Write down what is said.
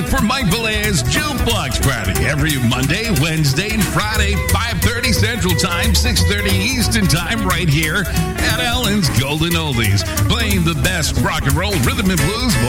for Mike Vallea's Jukebox Party every Monday, Wednesday, and Friday, 5:30 Central Time, 6:30 Eastern Time, right here at Ellen's Golden Oldies, playing the best rock and roll, rhythm and blues.